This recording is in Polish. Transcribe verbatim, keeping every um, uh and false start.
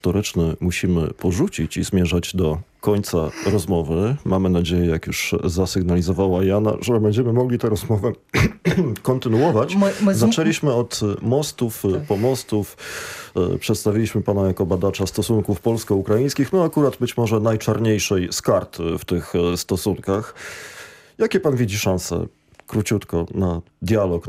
merytoryczny musimy porzucić i zmierzać do końca rozmowy. Mamy nadzieję, jak już zasygnalizowała Jana, że będziemy mogli tę rozmowę kontynuować. My, my z... Zaczęliśmy od mostów, tak. pomostów. Przedstawiliśmy pana jako badacza stosunków polsko-ukraińskich. No akurat być może najczarniejszej z kart w tych stosunkach. Jakie pan widzi szanse, króciutko, na dialog,